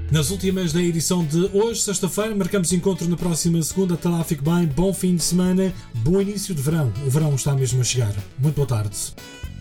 Nas últimas da edição de hoje, sexta-feira, marcamos encontro na próxima segunda. Até lá, fique bem, bom fim de semana, bom início de verão. O verão está mesmo a chegar. Muito boa tarde.